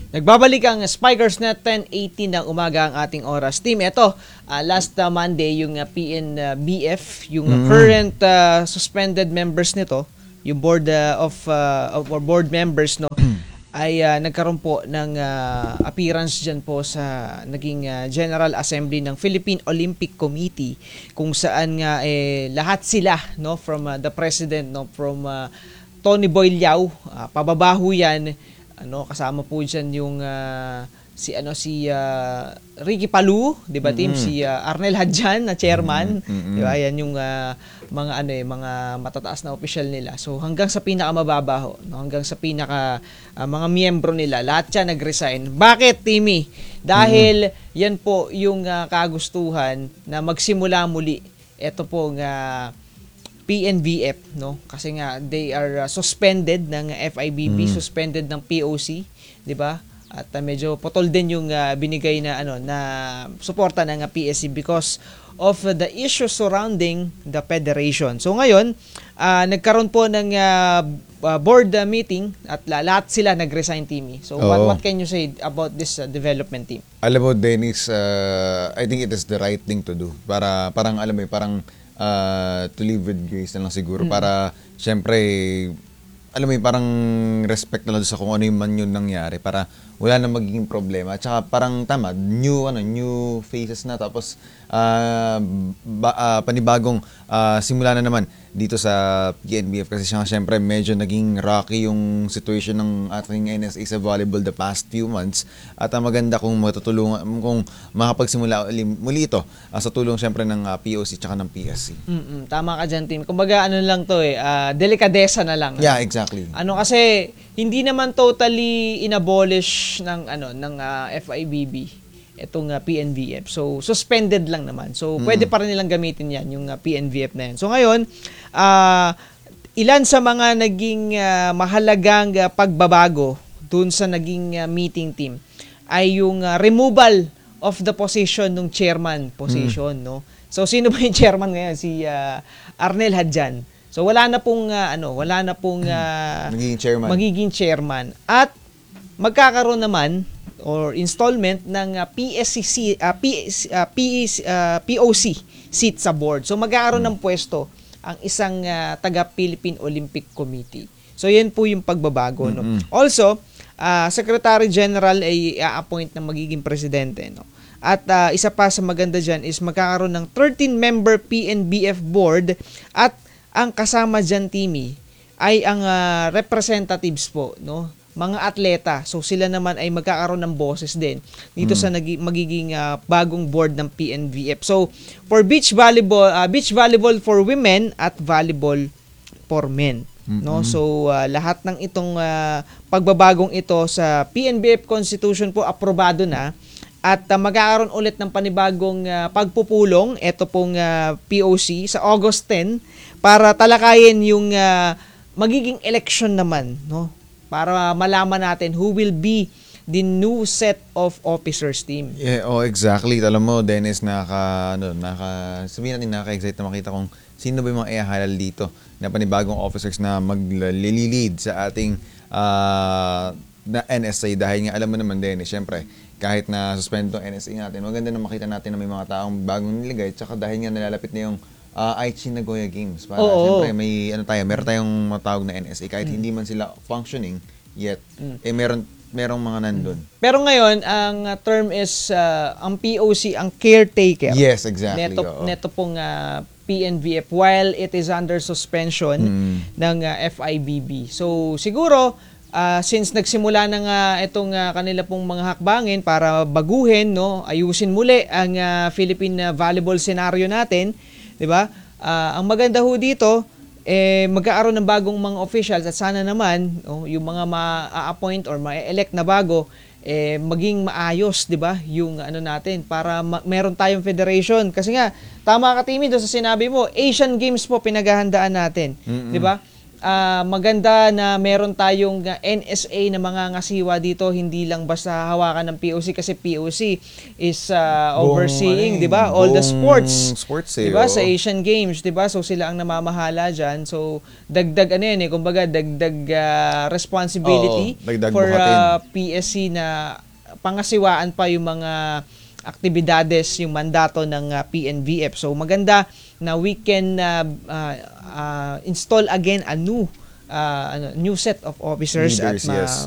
Nagbabalik ang Spikers Net 10:18 ng umaga ang ating oras. Team, ito, last Monday yung PNBF, yung current suspended members nito, yung board or board members, no, ay nagkaroon po ng appearance dyan po sa naging General Assembly ng Philippine Olympic Committee, kung saan nga lahat sila, no, from the president, no, from Tony Boy Liao, pababaho yan, kasama po diyan yung si Ricky Palou, 'di ba, team, si Arnel Hadjan na chairman, 'di ba? Yan yung mga mga matataas na opisyal nila. So hanggang sa pinakamababaho, no, hanggang sa pinaka mga miyembro nila, lahat siya nag-resign. Bakit, Timmy? Dahil yan po yung kagustuhan na magsimula muli. Ito po PNBF, no? Kasi nga they are suspended ng FIBB, suspended ng POC, 'di ba? At medyo potol din yung binigay na na suporta ng PSC because of the issues surrounding the federation. So ngayon, nagkaroon po ng board meeting at lahat sila nag-resign, Timmy. So what can you say about this development, team? Alam mo, Dennis, I think it is the right thing to do. Parang alam mo, parang to live with grace na lang siguro, para syempre alam mo, parang respect na lang sa kung ano yung man yun nangyari, para wala na magiging problema. At saka parang tama, new faces na, tapos panibagong simula na naman dito sa PNBF, kasi syempre medyo naging rocky yung situation ng ating NSA sa volleyball the past few months, at maganda kung matutulungan, kung makapagsimula muli ito sa tulong syempre ng POC tsaka ng PSC. Tama ka dyan, team. Kumbaga lang to delikadesa na lang. Yeah, exactly. Kasi hindi naman totally inabolish ng FIBB itong PNBF. So suspended lang naman. So pwede pa rin nilang gamitin yan, yung PNBF na yan. So ngayon, ilan sa mga naging mahalagang pagbabago dun sa naging meeting, team, ay yung removal of the position ng chairman position, no? So sino ba yung chairman ngayon? Si Arnel Hadjan. So wala na pong magiging chairman. At magkakaroon naman or installment ng POC seat sa board. So magkakaroon ng pwesto ang isang taga Philippine Olympic Committee. So yan po yung pagbabago, no. Also, Secretary General ay i-appoint na magiging presidente, no. At isa pa sa maganda diyan is magkakaroon ng 13-member PNBF board, at ang kasama diyan, Timmy, ay ang representatives po, no, mga atleta. So sila naman ay magkakaroon ng boses din dito sa magiging bagong board ng PNBF. So for beach volleyball for women at volleyball for men, no. So lahat ng itong pagbabagong ito sa PNBF Constitution po aprobado na, at magkakaroon ulit ng panibagong pagpupulong ito pong POC sa August 10 para talakayin yung magiging election naman, no, para malaman natin who will be the new set of officers, team. Yeah, exactly. Alam mo, Dennis, sabihin natin, nakaka-excite na makita kung sino ba yung mga ihahalal dito na panibagong officers na maglilid sa ating na NSA. Dahil nga, alam mo naman, Dennis, syempre, kahit na suspend itong NSA natin, maganda na makita natin na may mga taong bagong niligay, tsaka dahil nga nalalapit na yung Aichi Nagoya Games. Para siyempre may meron tayong matawag na NSA kahit hindi man sila functioning yet, merong mga nandun. Pero ngayon, ang term is ang POC ang caretaker. Yes, exactly. Neto pong PNBF while it is under suspension ng FIBB. So siguro since nagsimula na nga itong kanila pong mga hakbangin para baguhin, no, ayusin muli ang Philippine volleyball scenario natin, 'di ba? Ang maganda ho dito, magkakaroon ng bagong mga officials, at sana naman yung mga ma-appoint or ma-elect na bago maging maayos, 'di ba? Yung natin para meron tayong federation. Kasi nga tama ka, Timmy, doon sa sinabi mo, Asian Games po pinaghahandaan natin, 'di ba? maganda na meron tayong NSA na mga ngasiwa dito, hindi lang basta hawakan ng POC kasi POC is overseeing, 'di ba? All the sports. Eh, 'Di ba? Sa Asian Games, 'di ba? So sila ang namamahala diyan. So dagdag kumbaga dagdag responsibility dagdag for buhatin. PSC na pangasiwaan pa yung mga aktibidades, yung mandato ng PNVF. So maganda na we can install again a new set of officers Leaders, at yes.